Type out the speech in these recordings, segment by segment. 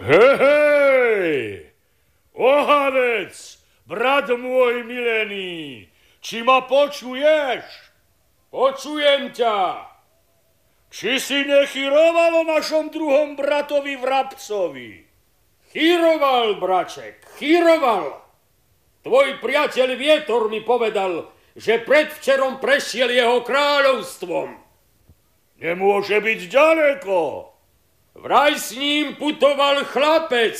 Hej! Ohavec, brat môj milený, či ma počuješ? Počujem ťa. Či si nechyroval o našom druhom bratovi Vrabcovi? Chyroval, braček, chyroval. Tvoj priateľ Vietor mi povedal, že predvčerom prešiel jeho kráľovstvom. Nemôže byť ďaleko. Vraj s ním putoval chlapec.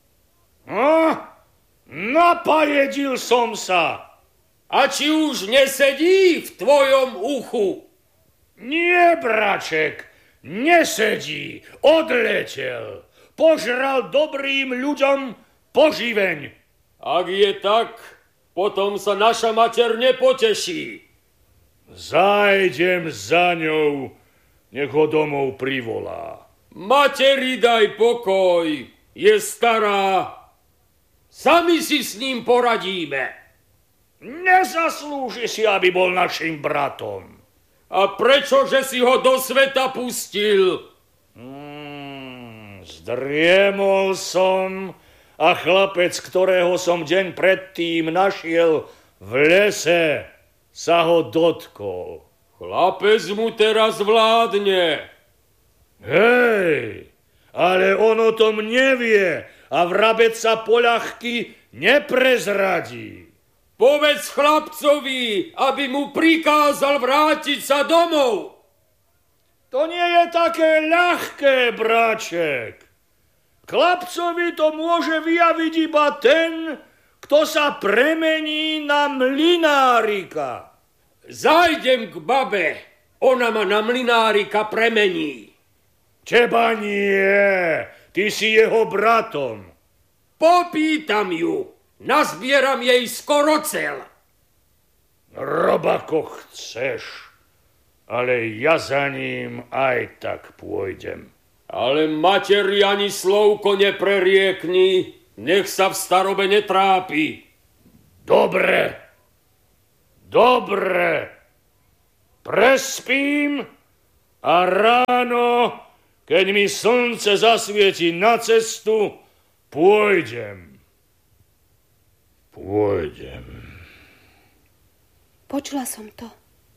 Napajedil som sa. A či už nesedí v tvojom uchu? Nie, braček, nesedí, odletel. Požral dobrým ľuďom poživeň. Ak je tak, potom sa naša mater nepoteší. Zajdem za ňou, nech ho domov privolá. Materi daj pokoj, je stará. Sami si s ním poradíme. Nezaslúži si, aby bol našim bratom. A prečo, že si ho do sveta pustil? Zdriemol som a chlapec, ktorého som deň predtým našiel v lese, sa ho dotkol. Chlapec mu teraz vládne. Hej, ale on o tom nevie a vrabec sa poľahky neprezradí. Povedz chlapcovi, aby mu prikázal vrátiť sa domov. To nie je také ľahké, braček. Chlapcovi to môže vyjaviť iba ten, kto sa premení na mlynárika. Zajdem k babe, ona ma na mlynárika premení. Teba nie, ty si jeho bratom. Popýtam ju, nazbieram jej skorocel. Rob ako chceš, ale ja za ním aj tak pôjdem. Ale materi ani slovko nepreriekni, nech sa v starobe netrápi. Dobre, prespím a ráno, keď mi slnce zasvieti na cestu, pôjdem. Počula som to.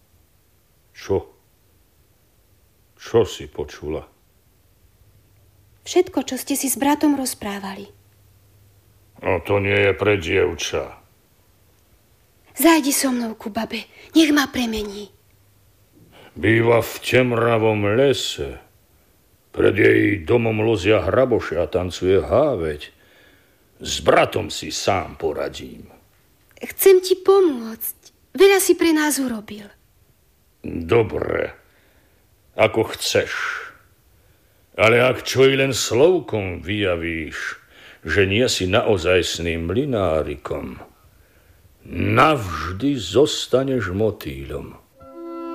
Čo si počula? Všetko, čo ste si s bratom rozprávali. No to nie je pre dievča. Zajdi so mnou ku babe, nech ma premení. Býva v temravom lese. Pred jej domom lozia hraboše a tancuje háveť. S bratom si sám poradím. Chcem ti pomôcť. Veľa si pre nás urobil. Dobre, ako chceš. Ale ak čo i len slovkom vyjavíš, že nie si naozajstným mlynárikom, navždy zostaneš motýľom.